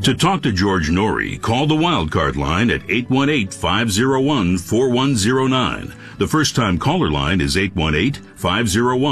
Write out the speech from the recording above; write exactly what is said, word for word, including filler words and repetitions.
To talk to George Norrie, call the Wildcard line at eight one eight, five oh one, four one oh nine. The first-time caller line is eight one eight, five oh one,